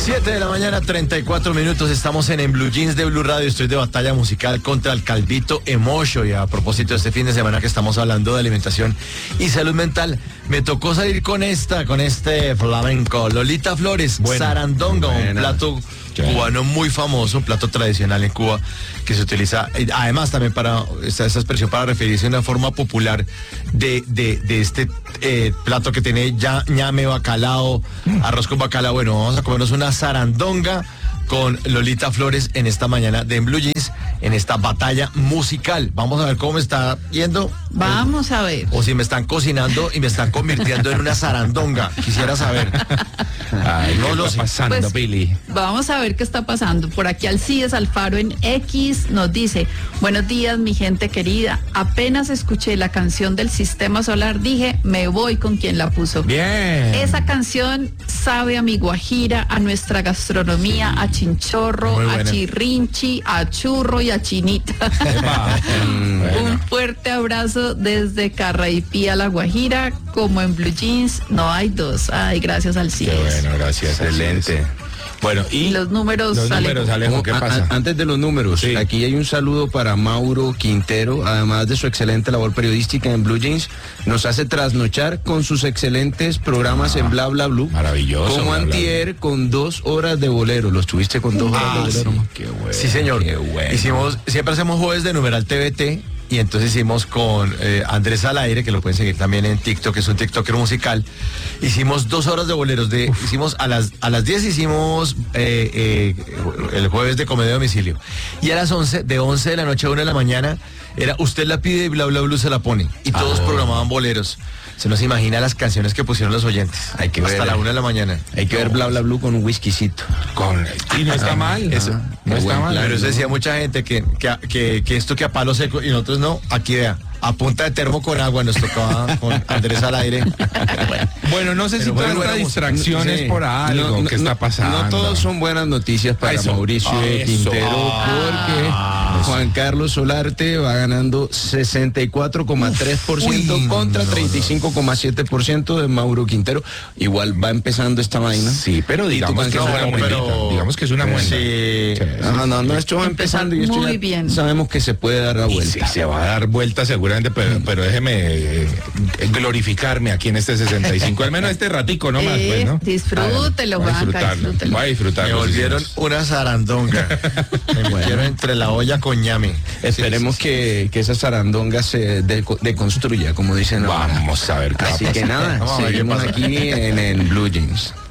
7 de la mañana, 34 minutos. Estamos en Blue Jeans de Blue Radio. Estoy de batalla musical contra el Calvito Emocho. Y a propósito de este fin de semana que estamos hablando de alimentación y salud mental, me tocó salir con este flamenco. Lolita Flores, sarandonga, un plato cubano muy famoso, un plato tradicional en Cuba que se utiliza, además también para esta expresión para referirse a una forma popular de este plato que tiene ñame, bacalao, arroz con bacalao. Bueno, vamos a comernos una sarandonga con Lolita Flores en esta mañana de Blue Jeans, en esta batalla musical. Vamos a ver cómo me está yendo. Vamos a ver. O si me están cocinando y me están convirtiendo en una sarandonga. Quisiera saber. Ay, no lo está sé. pasando, Pues, Pili. Vamos a ver qué está pasando. Por aquí Alcides Alfaro en X nos dice: buenos días, mi gente querida. Apenas escuché la canción del Sistema Solar, dije, me voy con quien la puso. Bien. Esa canción sabe a mi Guajira, a nuestra gastronomía, a chinchorro, Muy a buena. chirrinchi, a churro y a chinita. Un fuerte abrazo desde Carraipí a La Guajira, como en Blue Jeans no hay dos. Ay, gracias al Qué CIES. bueno, gracias. Excelente. Bueno, Y los números, los Alejo. números, Alejo, ¿qué pasa? Antes de los números, Sí. aquí hay un saludo para Mauro Quintero, además de su excelente labor periodística en Blue Jeans, nos hace trasnochar con sus excelentes programas en Bla Bla Blue. Maravilloso. Como Bla, Bla, Bla. antier con 2 horas de bolero, los tuviste con 2 horas de bolero. sí. Qué bueno. Sí, señor. Qué bueno. Siempre hacemos jueves de numeral TVT. Y entonces hicimos con Andrés al aire, que lo pueden seguir también en TikTok, que es un TikToker musical. Hicimos 2 horas de boleros. Hicimos a las 10 hicimos el jueves de comedia a domicilio. Y a las 11, de 11 de la noche a 1 de la mañana, era usted la pide y Bla Bla Blue se la pone. Y todos programaban boleros. Se nos imagina las canciones que pusieron los oyentes. Hay que hasta ver, la 1 de la mañana. Hay que ver Bla Bla Blue con un whiskycito. Y no está mal. Eso. No está mal. Pero eso decía mucha gente que esto que a palo seco, y nosotros no, aquí vea, a punta de termo con agua nos tocaba con Andrés al aire. Bueno, no sé si Pero toda bueno, esta bueno, distracción es Sí. por algo que está pasando. No todos son buenas noticias para Eso. Mauricio Eso. Quintero, porque Juan Carlos Solarte va ganando 64,3% contra 35,7% de Mauro Quintero. Igual va empezando esta vaina. Sí, pero digamos que es una muendita. Digamos que es una muenda. Sí. No, esto va empezando y esto Muy ya bien. sabemos que se puede dar la Y vuelta. sí, se va a dar vuelta seguramente, pero déjeme glorificarme aquí en este 65, al menos este ratico nomás, pues, ¿no? Disfrútelo, Voy a Juanca, disfrutarlo, disfrútelo. voy a disfrutarlo. Me sí, volvieron señor. una sarandonga. Me metieron entre la olla con ñame. Esperemos que esa sarandonga se deconstruya, como dicen ahora. Vamos a ver qué va a Así que pasar. nada, Vamos a ver qué seguimos pasa. aquí en Blue Jeans.